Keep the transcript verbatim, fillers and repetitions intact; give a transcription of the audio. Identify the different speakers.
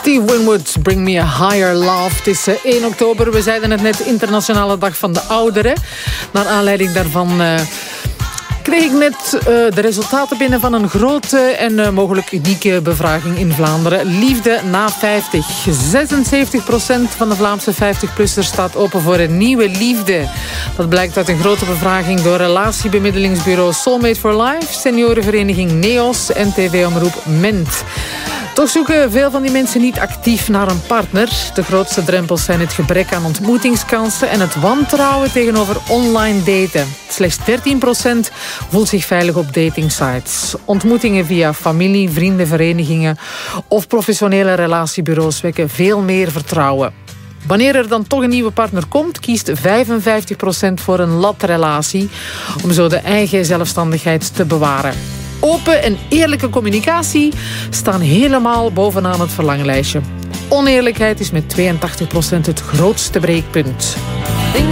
Speaker 1: Steve Winwood, Bring Me a Higher Love. Het is één oktober, we zeiden het net, internationale dag van de ouderen. Naar aanleiding daarvan uh, kreeg ik net uh, de resultaten binnen van een grote en uh, mogelijk unieke bevraging in Vlaanderen. Liefde na vijftig. zesenzeventig procent van de Vlaamse vijftig-plussers staat open voor een nieuwe liefde. Dat blijkt uit een grote bevraging door relatiebemiddelingsbureau Soulmate for Life, seniorenvereniging NEOS en tv-omroep Ment. Toch zoeken veel van die mensen niet actief naar een partner. De grootste drempels zijn het gebrek aan ontmoetingskansen en het wantrouwen tegenover online daten. Slechts dertien procent voelt zich veilig op datingsites. Ontmoetingen via familie, vrienden, verenigingen of professionele relatiebureaus wekken veel meer vertrouwen. Wanneer er dan toch een nieuwe partner komt, kiest vijfenvijftig procent voor een latrelatie om zo de eigen zelfstandigheid te bewaren. Open en eerlijke communicatie staan helemaal bovenaan het verlanglijstje. Oneerlijkheid is met tweeëntachtig procent het grootste breekpunt.